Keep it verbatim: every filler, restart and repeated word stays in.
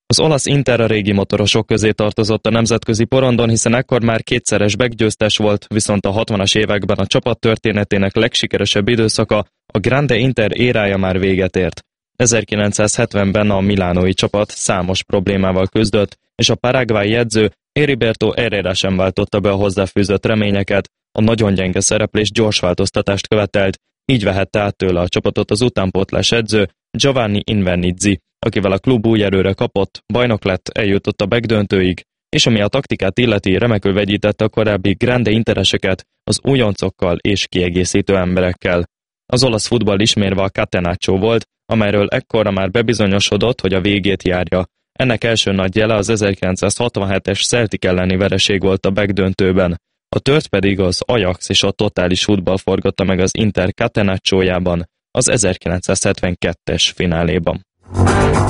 Az olasz Inter a régi motorosok közé tartozott a nemzetközi porondon, hiszen ekkor már kétszeres bajnokgyőztes volt, viszont a hatvanas években a csapat történetének legsikeresebb időszaka, a Grande Inter érája már véget ért. ezerkilencszázhetvenben a milánói csapat számos problémával küzdött, és a paraguayi edző Heriberto Herrera sem váltotta be a hozzáfűzött reményeket, a nagyon gyenge szereplés gyors változtatást követelt, így vehette át tőle a csapatot az utánpótlás edző Giovanni Invernizzi, akivel a klub új erőre kapott, bajnok lett, eljutott a megdöntőig, és ami a taktikát illeti, remekül vegyítette a korábbi Grande Intereseket az újoncokkal és kiegészítő emberekkel. Az olasz futball ismérve a Catenaccio volt, amelyről ekkorra már bebizonyosodott, hogy a végét járja. Ennek első nagy jele az ezerkilencszázhatvanhetes Celtic elleni vereség volt a megdöntőben. A tört pedig az Ajax és a totális futball forgatta meg az Inter Catenacciójában, az ezerkilencszázhetvenkettes fináléban.